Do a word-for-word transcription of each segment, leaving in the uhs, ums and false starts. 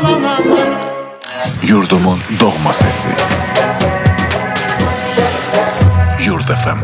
Yurdumun doğma sesi. Yurd F M.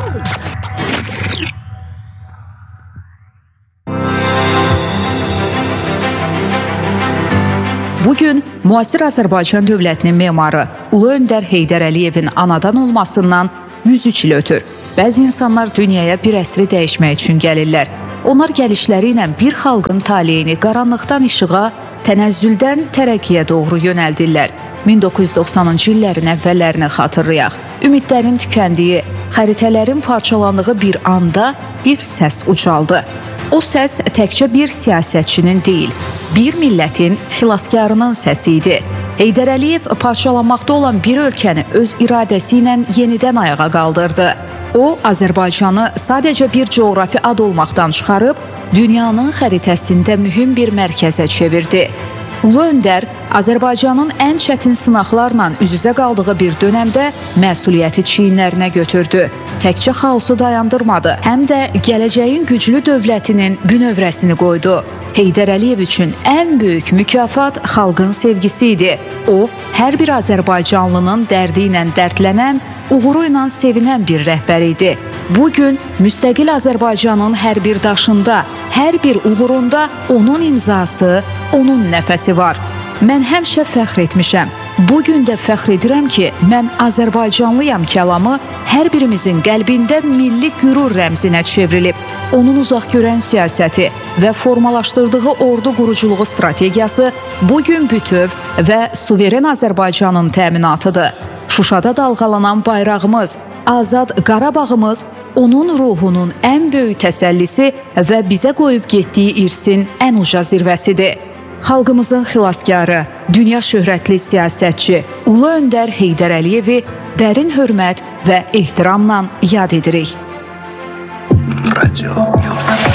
Bugün müasir Azərbaycan dövlətinin memarı Ulu Öndər Heydər Əliyevin anadan olmasından yüz üç il ötür. Bəzi insanlar dünyaya bir əsri dəyişmək üçün gəlirlər. Onlar gəlişləri ilə bir xalqın taleyini qaranlıqdan işığa, tənəzzüldən tərəqqiyə doğru yönəldirlər. min doqquz yüz doxsanıncı illərin əvvəllərini xatırlayaq. Ümidlərin tükəndiyi, xəritələrin parçalandığı bir anda bir səs ucaldı. O səs təkcə bir siyasətçinin deyil, bir millətin xilaskarının səsi idi. Heydər Əliyev parçalanmaqda olan bir ölkəni öz iradəsi ilə yenidən ayağa qaldırdı. O, Azərbaycanı sadəcə bir coğrafi ad olmaqdan çıxarıb, dünyanın xəritəsində mühüm bir mərkəzə çevirdi. Ulu Öndər Azərbaycanın ən çətin sınaqlarla üz-üzə qaldığı bir dönəmdə məsuliyyəti çiyinlərinə götürdü. Təkcə xaosu dayandırmadı, həm də gələcəyin güclü dövlətinin bünövrəsini qoydu. Heydər Əliyev üçün ən böyük mükafat xalqın sevgisi idi. O, hər bir Azərbaycanlının dərdi ilə dərdlənən, uğuru ilə sevinən bir rəhbər idi. Bugün müstəqil Azərbaycanın hər bir daşında, hər bir uğurunda onun imzası, onun nəfəsi var. Mən həmişə fəxr etmişəm. Bugün də fəxr edirəm ki, mən Azərbaycanlıyam kəlamı hər birimizin qəlbində milli qürur rəmzinə çevrilib. Onun uzaq görən siyasəti və formalaşdırdığı ordu quruculuğu strategiyası bugün bütöv və suveren Azərbaycanın təminatıdır. Şuşada dalğalanan bayrağımız, azad Qarabağımız onun ruhunun ən böyük təsəllisi və bizə qoyub getdiyi irsin ən uca zirvəsidir. Xalqımızın xilaskarı, dünya şöhrətli siyasətçi Ulu Öndər Heydər Əliyevi dərin hörmət və ehtiramla yad edirik. Radio Yurd F M.